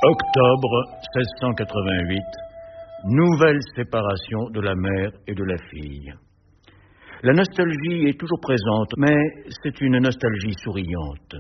Octobre 1688. Nouvelle séparation de la mère et de la fille. La nostalgie est toujours présente, mais c'est une nostalgie souriante.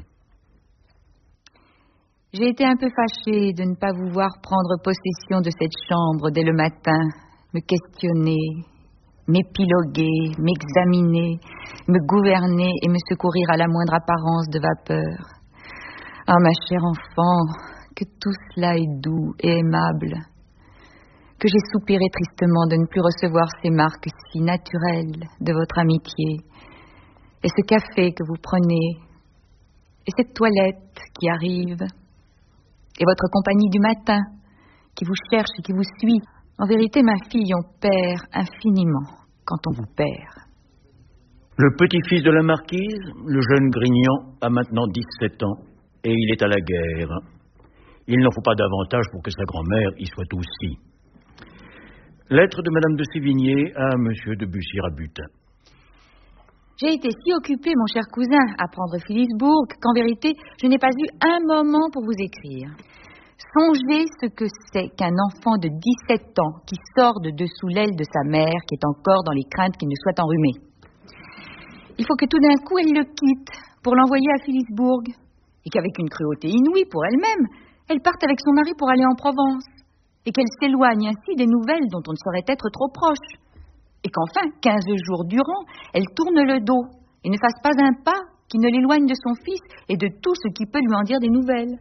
J'ai été un peu fâchée de ne pas vous voir prendre possession de cette chambre dès le matin, me questionner, m'épiloguer, m'examiner, me gouverner et me secourir à la moindre apparence de vapeur. Ah, ma chère enfant, que tout cela est doux et aimable, que j'ai soupiré tristement de ne plus recevoir ces marques si naturelles de votre amitié, et ce café que vous prenez, et cette toilette qui arrive, et votre compagnie du matin qui vous cherche et qui vous suit. En vérité, ma fille, on perd infiniment quand on vous perd. Le petit-fils de la marquise, le jeune Grignan, a maintenant 17 ans, et il est à la guerre. Il n'en faut pas davantage pour que sa grand-mère y soit aussi. Lettre de Madame de Sévigné à Monsieur de Bussy-Rabutin. J'ai été si occupée, mon cher cousin, à prendre Philipsbourg, qu'en vérité, je n'ai pas eu un moment pour vous écrire. Songez ce que c'est qu'un enfant de 17 ans qui sort de dessous l'aile de sa mère, qui est encore dans les craintes qu'il ne soit enrhumé. Il faut que tout d'un coup, elle le quitte pour l'envoyer à Philipsbourg, et qu'avec une cruauté inouïe pour elle-même, elle parte avec son mari pour aller en Provence, et qu'elle s'éloigne ainsi des nouvelles dont on ne saurait être trop proche, et qu'enfin, 15 jours durant, elle tourne le dos et ne fasse pas un pas qui ne l'éloigne de son fils et de tout ce qui peut lui en dire des nouvelles.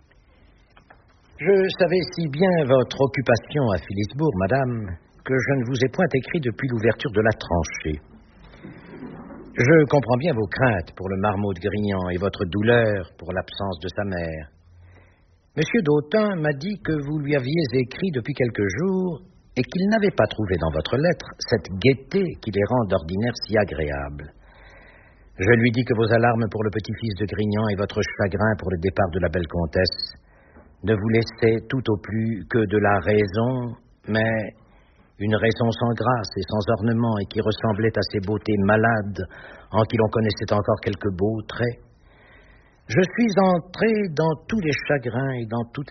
Je savais si bien votre occupation à Philipsbourg, madame, que je ne vous ai point écrit depuis l'ouverture de la tranchée. Je comprends bien vos craintes pour le marmot de Grignan et votre douleur pour l'absence de sa mère. Monsieur d'Autun m'a dit que vous lui aviez écrit depuis quelques jours et qu'il n'avait pas trouvé dans votre lettre cette gaieté qui les rend d'ordinaire si agréables. Je lui dis que vos alarmes pour le petit-fils de Grignan et votre chagrin pour le départ de la belle comtesse ne vous laissaient tout au plus que de la raison, mais une raison sans grâce et sans ornement et qui ressemblait à ces beautés malades en qui l'on connaissait encore quelques beaux traits. Je suis entré dans tous les chagrins et dans toutes